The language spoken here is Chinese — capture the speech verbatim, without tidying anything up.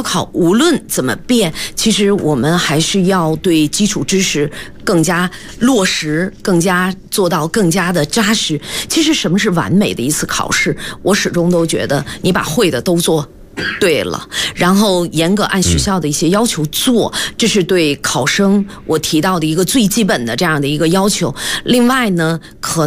高考无论怎么变，其实我们还是要对基础知识更加落实，更加做到更加的扎实。其实什么是完美的一次考试？我始终都觉得你把会的都做对了，然后严格按学校的一些要求做，这是对考生我提到的一个最基本的这样的一个要求。另外呢，可